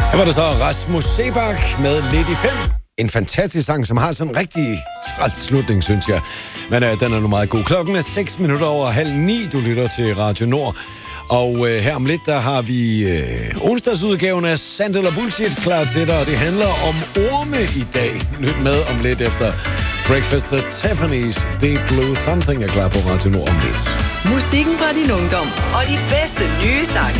Her var det så Rasmus Seebach med Lidt i 5. En fantastisk sang, som har sådan en rigtig træt slutning, synes jeg. Men den er nu meget god. Klokken er 6:06. Du lytter til Radio Nord. Og her om lidt, der har vi onsdagsudgaven af Sandt eller Bullshit klar til dig. Og det handler om orme i dag. Lyt med om lidt efter Breakfast at Tiffany's Deep Blue Something er klar på Radio Nord om lidt. Musikken fra din ungdom og de bedste nye sange.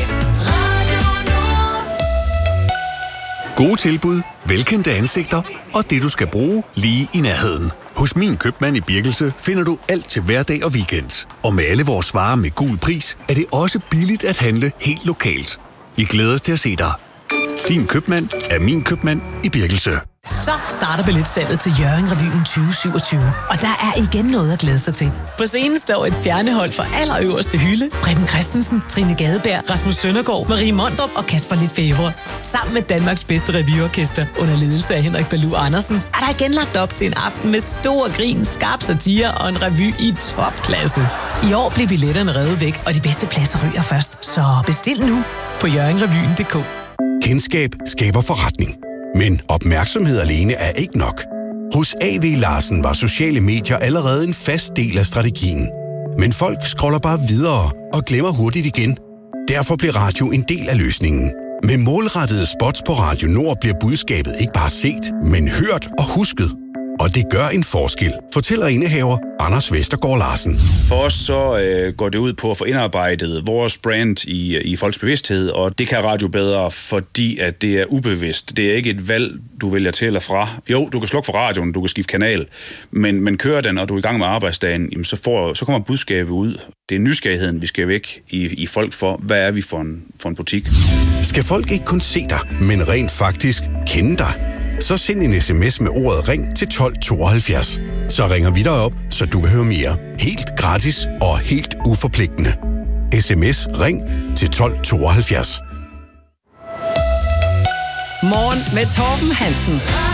Gode tilbud, velkendte ansigter og det, du skal bruge lige i nærheden. Hos Min Købmand i Birkelse finder du alt til hverdag og weekend. Og med alle vores varer med gul pris, er det også billigt at handle helt lokalt. Vi glæder os til at se dig. Din Købmand er Min Købmand i Birkelse. Så starter billetsalget til Hjørring Revyen 2027. Og der er igen noget at glæde sig til. På scenen står et stjernehold fra allerøverste hylde. Preben Christensen, Trine Gadeberg, Rasmus Søndergaard, Marie Mondrup og Kasper Lefevre. Sammen med Danmarks bedste revyorkester under ledelse af Henrik Ballu Andersen, er der igen lagt op til en aften med stor grin, skarp satire og en revy i topklasse. I år bliver billetterne revet væk, og de bedste pladser ryger først. Så bestil nu på hjørringrevyen.dk. Kendskab skaber forretning. Men opmærksomhed alene er ikke nok. Hos A.V. Larsen var sociale medier allerede en fast del af strategien. Men folk scroller bare videre og glemmer hurtigt igen. Derfor blev radio en del af løsningen. Med målrettede spots på Radio Nord bliver budskabet ikke bare set, men hørt og husket. Og det gør en forskel, fortæller indehaver Anders Vestergaard Larsen. For os så går det ud på at få indarbejdet vores brand i folks bevidsthed, og det kan radio bedre, fordi at det er ubevidst. Det er ikke et valg, du vælger til eller fra. Jo, du kan slukke for radioen, du kan skifte kanal, men kører den, og du er i gang med arbejdsdagen, jamen så kommer budskabet ud. Det er nysgerrigheden, vi skal væk i folk for, hvad er vi for en butik. Skal folk ikke kun se dig, men rent faktisk kende dig? Så send en sms med ordet ring til 1272. Så ringer vi dig op, så du kan høre mere. Helt gratis og helt uforpligtende. SMS ring til 1272. Morgen med Torben Hansen.